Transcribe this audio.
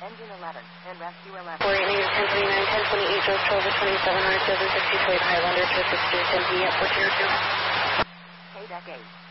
Engine 11 and Rescue 11. 489, 1029, 1028, Joe Trover, 2700, 760, Highlander, 260, 10 at 1402. K-Deck 8.